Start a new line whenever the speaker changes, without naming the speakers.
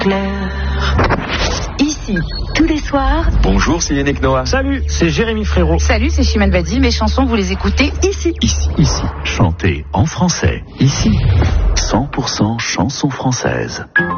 Claire. Ici, tous les soirs.
Bonjour, c'est Yannick Noah.
Salut, c'est Jérémy Frérot.
Salut, c'est Chimène Badi. Mes chansons, vous les écoutez ici.
Ici. Chantez en français. Ici. 100% chansons françaises.